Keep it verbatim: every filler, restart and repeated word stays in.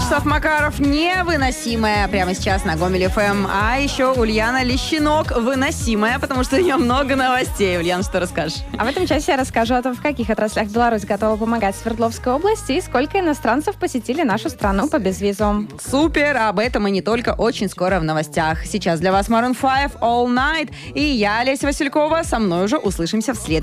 Вячеслав Макаров невыносимая прямо сейчас на Гомель эф эм. А еще Ульяна Лещинок выносимая, потому что у нее много новостей. Ульяна, что расскажешь? А в этом часе я расскажу о том, в каких отраслях Беларусь готова помогать Свердловской области и сколько иностранцев посетили нашу страну по безвизу. Супер! Об этом и не только очень скоро в новостях. Сейчас для вас Maroon пять, All Night. И я, Олеся Василькова. Со мной уже услышимся в следующем.